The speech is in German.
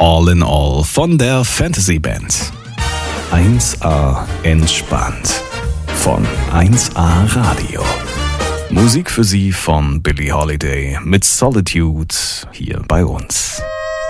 All in All von der Fantasy Band. 1A entspannt von 1A Radio. Musik für Sie von Billie Holiday mit Solitude hier bei uns.